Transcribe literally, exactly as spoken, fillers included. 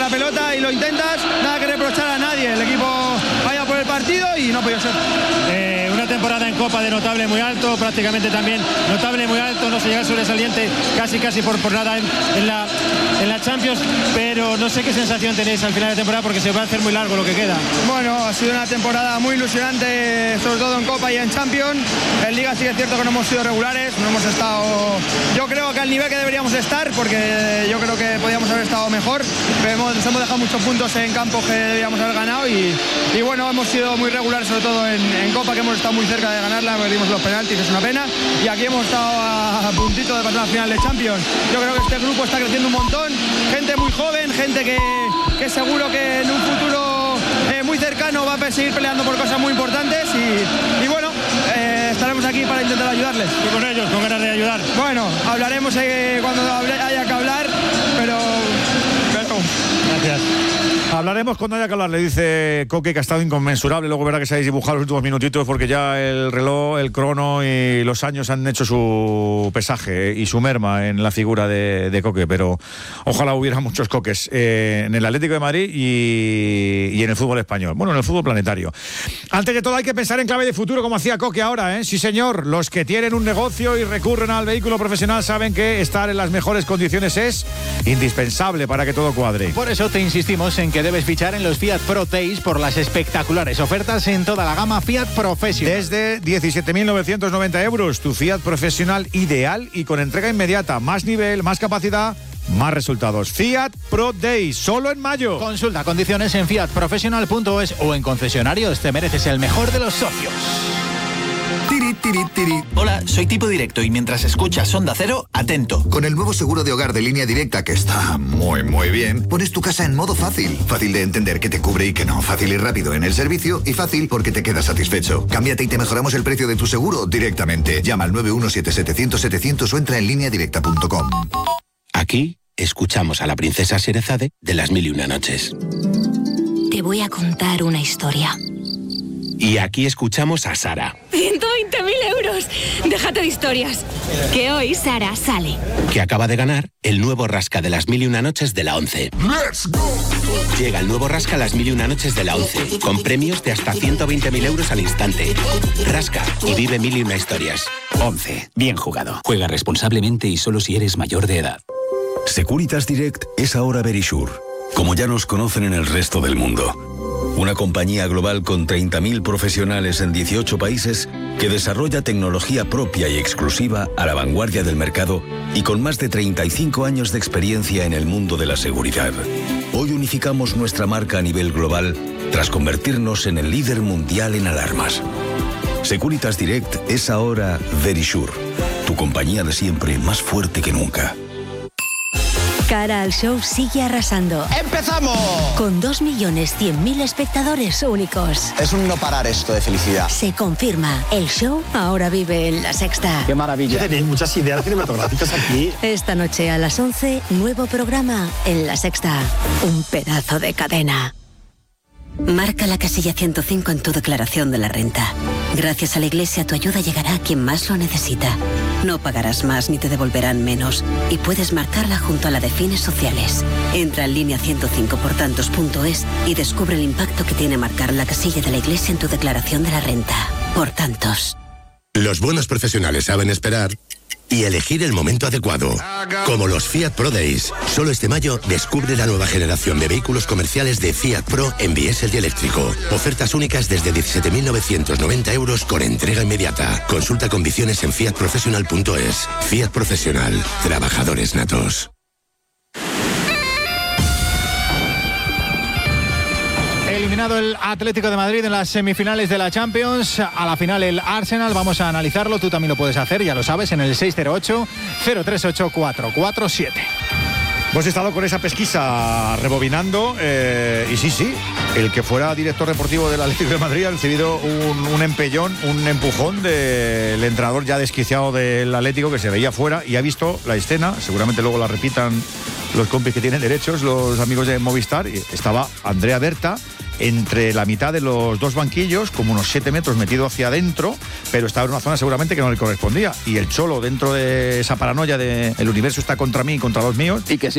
la pelota y lo intentas, nada que reprochar a nadie. El equipo vaya por el partido y no podía ser. Eh, una temporada en Copa de notable muy alto, prácticamente también notable muy alto, no se llega sobresaliente casi casi por, por nada en, en, la, en la Champions, pero no sé qué sensación tenéis al final de temporada porque se va a hacer muy largo lo que queda. Bueno, ha sido una temporada muy ilusionante, sobre todo en Copa y en Champions. En Liga sí es cierto que no hemos sido regulares, no hemos estado, yo creo que al nivel que deberíamos estar, porque yo creo que podíamos haber estado mejor, pero hemos, nos hemos dejado muchos puntos en campos que deberíamos haber ganado y, y bueno, hemos sido muy regulares, sobre todo en, en Copa, que hemos estado muy cerca de ganarla, perdimos los penaltis, es una pena, y aquí hemos estado a, a puntito de pasar a la final de Champions. Yo creo que este grupo está creciendo un montón, gente muy joven, gente que, que seguro que en un futuro eh, muy cercano va a seguir peleando por cosas muy importantes y, y bueno, eh, estaremos aquí para intentar ayudarles. Y con ellos, con ganas de ayudar. Bueno, hablaremos eh, cuando haya que hablar, pero... pero... Gracias. Hablaremos cuando haya que hablar, le dice Coque, que ha estado inconmensurable. Luego verá que se habéis dibujado los últimos minutitos porque ya el reloj, el crono y los años han hecho su pesaje y su merma en la figura de, de Coque. Pero ojalá hubiera muchos Coques eh, en el Atlético de Madrid y, y en el fútbol español. Bueno, en el fútbol planetario. Antes de todo hay que pensar en clave de futuro como hacía Coque ahora, ¿eh? Sí, señor. Los que tienen un negocio y recurren al vehículo profesional saben que estar en las mejores condiciones es indispensable para que todo cuadre. Por eso te insistimos en que debes fichar en los Fiat Pro Days por las espectaculares ofertas en toda la gama Fiat Professional. Desde diecisiete mil novecientos noventa euros, tu Fiat Professional ideal y con entrega inmediata, más nivel, más capacidad, más resultados. Fiat Pro Days, solo en mayo. Consulta condiciones en fiat professional punto es o en concesionarios. Te mereces el mejor de los socios. Tiri, tiri, tiri. Hola, soy Tipo Directo y mientras escuchas Onda Cero, atento. Con el nuevo seguro de hogar de Línea Directa, que está muy, muy bien, pones tu casa en modo fácil. Fácil de entender que te cubre y que no. Fácil y rápido en el servicio y fácil porque te quedas satisfecho. Cámbiate y te mejoramos el precio de tu seguro directamente. Llama al nueve uno siete setecientos setecientos o entra en línea directa punto com. Aquí escuchamos a la princesa Sherezade de Las Mil y Una Noches. Te voy a contar una historia. Y aquí escuchamos a Sara, ciento veinte mil euros. Déjate de historias. Que hoy Sara sale. que acaba de ganar el nuevo Rasca de Las Mil y Una Noches de la ONCE. ¡Let's go! Llega el nuevo Rasca Las Mil y Una Noches de la ONCE, con premios de hasta ciento veinte mil euros al instante. Rasca y vive mil y una historias. ONCE. Bien jugado. Juega responsablemente y solo si eres mayor de edad. Securitas Direct es ahora Verisure, como ya nos conocen en el resto del mundo. Una compañía global con treinta mil profesionales en dieciocho países que desarrolla tecnología propia y exclusiva a la vanguardia del mercado y con más de treinta y cinco años de experiencia en el mundo de la seguridad. Hoy unificamos nuestra marca a nivel global tras convertirnos en el líder mundial en alarmas. Securitas Direct es ahora Verisure, tu compañía de siempre más fuerte que nunca. Cara al Show sigue arrasando. ¡Empezamos! Con dos millones cien mil espectadores únicos. Es un no parar esto de felicidad. Se confirma, el show ahora vive en La Sexta. ¡Qué maravilla! Tenéis muchas ideas cinematográficas aquí. Esta noche a las once, nuevo programa en La Sexta. Un pedazo de cadena. Marca la casilla ciento cinco en tu declaración de la renta. Gracias a la Iglesia tu ayuda llegará a quien más lo necesita. No pagarás más ni te devolverán menos y puedes marcarla junto a la de fines sociales. Entra en línea ciento cinco por tantos punto es y descubre el impacto que tiene marcar la casilla de la Iglesia en tu declaración de la renta. Por tantos. Los buenos profesionales saben esperar y elegir el momento adecuado. Como los Fiat Pro Days. Solo este mayo descubre la nueva generación de vehículos comerciales de Fiat Pro en diésel y eléctrico. Ofertas únicas desde diecisiete mil novecientos noventa euros con entrega inmediata. Consulta condiciones en fiat professional punto es. Fiat Profesional. Trabajadores natos. Eliminado el Atlético de Madrid en las semifinales de la Champions, a la final el Arsenal, vamos a analizarlo, tú también lo puedes hacer, ya lo sabes, en el seis cero ocho, cero tres ocho, cuatro cuatro siete. Hemos estado con esa pesquisa rebobinando eh, y sí, sí, el que fuera director deportivo del Atlético de Madrid ha recibido un, un empellón, un empujón del entrenador ya desquiciado del Atlético que se veía fuera y ha visto la escena, seguramente luego la repitan los compis que tienen derechos, los amigos de Movistar, y estaba Andrea Berta entre la mitad de los dos banquillos, como unos siete metros metido hacia adentro, pero estaba en una zona seguramente que no le correspondía. Y el Cholo, dentro de esa paranoia de el universo está contra mí y contra los míos, y que